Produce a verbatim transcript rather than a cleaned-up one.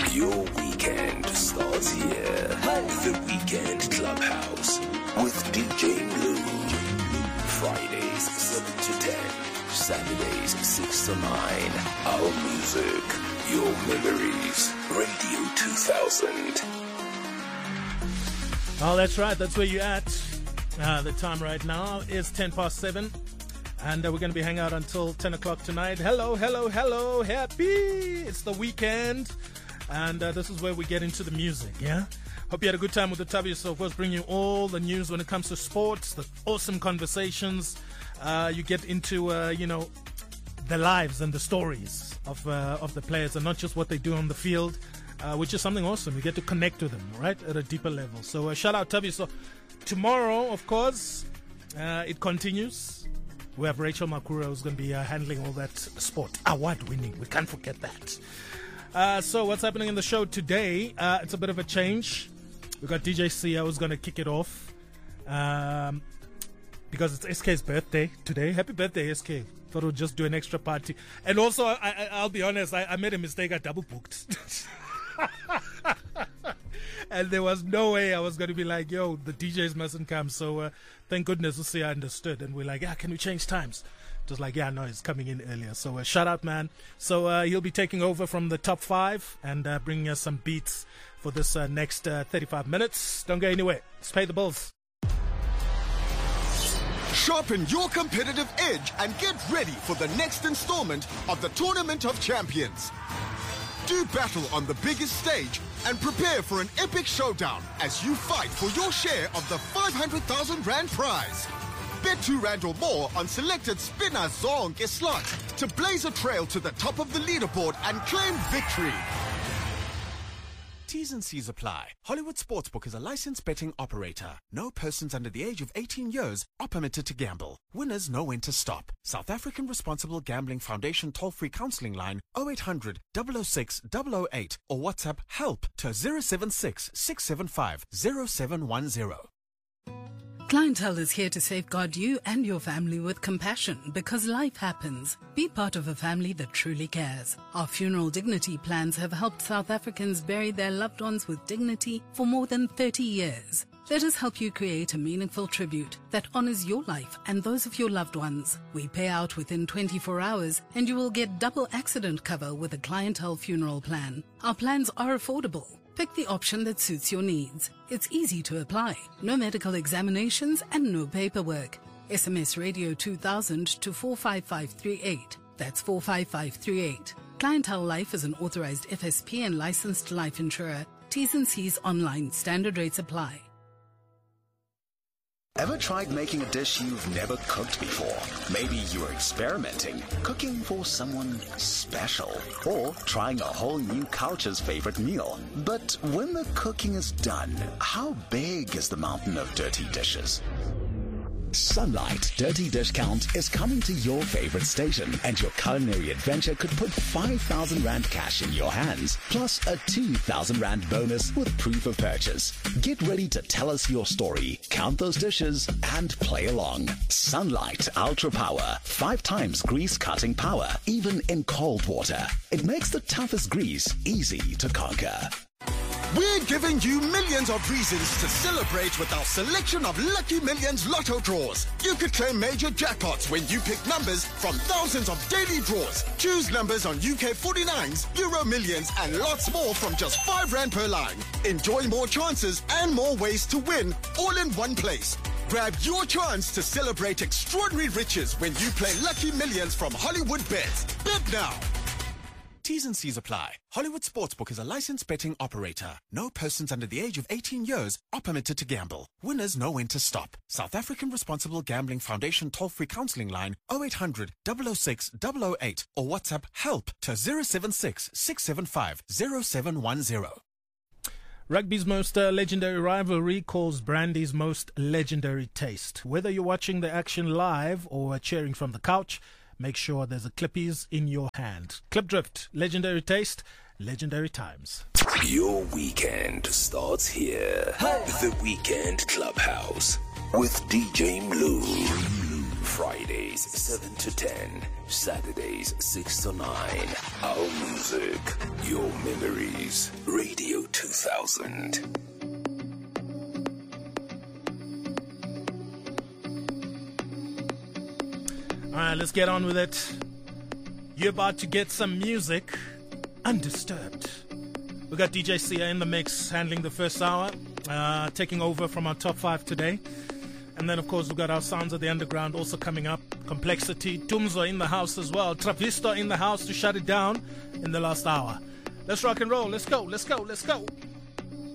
Your weekend starts here. The Weekend Clubhouse with D J Blue. Fridays seven to ten. Saturdays six to nine. Our music, your memories. Radio two thousand. Oh, that's right. That's where you're at. Uh, the time right now is ten past seven. And uh, we're going to be hanging out until ten o'clock tonight. Hello, hello, hello. Happy. It's the weekend. And uh, this is where we get into the music, yeah? Hope you had a good time with the Tubby. So, of course, bring you all the news when it comes to sports, the awesome conversations. Uh, you get into, uh, you know, the lives and the stories of uh, of the players and not just what they do on the field, uh, which is something awesome. You get to connect with them, right, at a deeper level. So, uh, shout out, Tubby. So, tomorrow, of course, uh, it continues. We have Rachel Makura who's going to be uh, handling all that sport. Award-winning. We can't forget that. Uh, so, what's happening in the show today? Uh, it's a bit of a change. We've got D J Sia who's going to kick it off. Um... Because it's S K's birthday today. Happy birthday, S K. Thought we'd just do an extra party. And also, I, I, I'll be honest, I, I made a mistake. I double booked. And there was no way I was going to be like, yo, the D Js mustn't come. So uh, thank goodness Usia understood. And we're like, yeah, can we change times? Just like, yeah, no, he's coming in earlier. So uh, shout out, man. So uh, he'll be taking over from the top five and uh, bringing us some beats for this uh, next uh, thirty-five minutes. Don't go anywhere. Let's pay the bills. Sharpen your competitive edge and get ready for the next installment of the Tournament of Champions. Do battle on the biggest stage and prepare for an epic showdown as you fight for your share of the five hundred thousand rand prize. Bet two rand or more on selected spinner zonke slots to blaze a trail to the top of the leaderboard and claim victory. T's and C's apply. Hollywood Sportsbook is a licensed betting operator. No persons under the age of eighteen years are permitted to gamble. Winners know when to stop. South African Responsible Gambling Foundation toll-free counseling line oh eight hundred, double oh six, double oh eight or WhatsApp HELP to zero seven six, six seven five, zero seven one zero. Clientele is here to safeguard you and your family with compassion because life happens. Be part of a family that truly cares. Our funeral dignity plans have helped South Africans bury their loved ones with dignity for more than thirty years. Let us help you create a meaningful tribute that honors your life and those of your loved ones. We pay out within twenty-four hours and you will get double accident cover with a Clientele funeral plan. Our plans are affordable. Pick the option that suits your needs. It's easy to apply. No medical examinations and no paperwork. S M S Radio two thousand to four five five three eight. That's four five five three eight. Clientele Life is an authorized F S P and licensed life insurer. T's and C's online. Standard rates apply. Ever tried making a dish you've never cooked before? Maybe you were experimenting, cooking for someone special, or trying a whole new culture's favorite meal. But when the cooking is done, how big is the mountain of dirty dishes? Sunlight Dirty Dish Count is coming to your favorite station, and your culinary adventure could put five thousand rand cash in your hands, plus a two thousand rand bonus with proof of purchase. Get ready to tell us your story, count those dishes, and play along. Sunlight Ultra Power, five times grease cutting power, even in cold water. It makes the toughest grease easy to conquer. We're giving you millions of reasons to celebrate with our selection of Lucky Millions Lotto draws. You could claim major jackpots when you pick numbers from thousands of daily draws. Choose numbers on U K forty-nines, Euro Millions, and lots more from just five rand per line. Enjoy more chances and more ways to win, all in one place. Grab your chance to celebrate extraordinary riches when you play Lucky Millions from Hollywood Bets. Bet now. T's and C's apply. Hollywood Sportsbook is a licensed betting operator. No persons under the age of eighteen years are permitted to gamble. Winners know when to stop. South African Responsible Gambling Foundation toll-free counseling line oh eight hundred, double oh six, double oh eight or WhatsApp HELP to zero seven six, six seven five, zero seven one zero. Rugby's most uh, legendary rivalry calls brandy's most legendary taste. Whether you're watching the action live or cheering from the couch, make sure there's a Clippies in your hand. Clipdrift, legendary taste, legendary times. Your weekend starts here. Hey. The Weekend Clubhouse with D J Blue. Fridays seven to ten, Saturdays six to nine. Our music, your memories. Radio two thousand. All right, let's get on with it. You're about to get some music undisturbed. We got D J Sia in the mix, handling the first hour, uh, taking over from our top five today. And then, of course, we've got our Sounds of the Underground also coming up. Complexity, Tumzo in the house as well. Travisto in the house to shut it down in the last hour. Let's rock and roll. Let's go, let's go, let's go.